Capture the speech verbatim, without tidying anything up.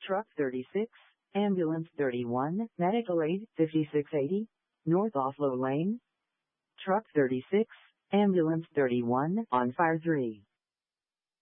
Truck thirty-six, Ambulance thirty-one, Medical Aid fifty-six eighty, North Offlow Lane. Truck thirty-six, Ambulance thirty-one, on fire three.